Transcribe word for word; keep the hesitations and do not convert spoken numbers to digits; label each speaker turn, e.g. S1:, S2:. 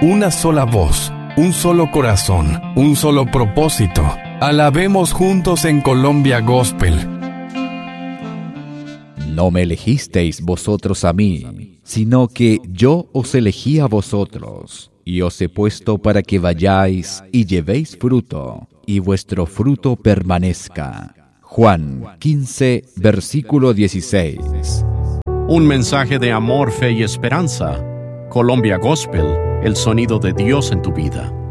S1: una sola voz, un solo corazón, un solo propósito. Alabemos juntos en Colombia Gospel.
S2: No me elegisteis vosotros a mí, sino que yo os elegí a vosotros, y os he puesto para que vayáis y llevéis fruto, y vuestro fruto permanezca. Juan quince, versículo dieciséis.
S3: Un mensaje de amor, fe y esperanza. Colombia Gospel, el sonido de Dios en tu vida.